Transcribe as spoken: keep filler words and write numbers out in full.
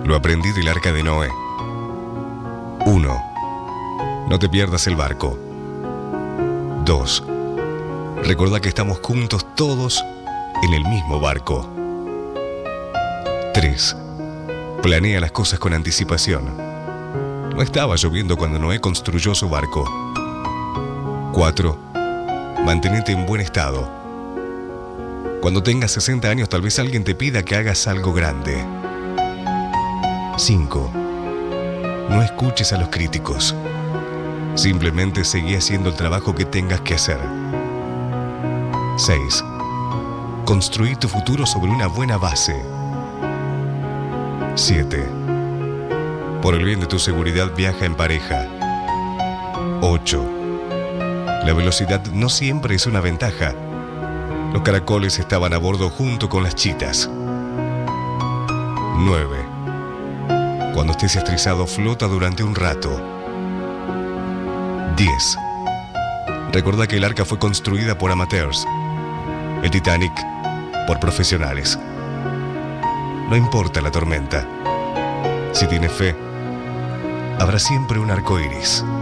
Lo aprendí del arca de Noé. uno. No te pierdas el barco. dos. Recordá que estamos juntos todos en el mismo barco. tres. Planea las cosas con anticipación. No estaba lloviendo cuando Noé construyó su barco. cuatro. Mantenete en buen estado. Cuando tengas sesenta años, tal vez alguien te pida que hagas algo grande. cinco. No escuches a los críticos. Simplemente seguí haciendo el trabajo que tengas que hacer. seis. Construí tu futuro sobre una buena base. siete. Por el bien de tu seguridad, viaja en pareja. ocho. La velocidad no siempre es una ventaja. Los caracoles estaban a bordo junto con las chitas. nueve. Cuando estés estresado, flota durante un rato. diez. Recordá que el arca fue construida por amateurs. El Titanic por profesionales. No importa la tormenta. Si tienes fe, habrá siempre un arco iris.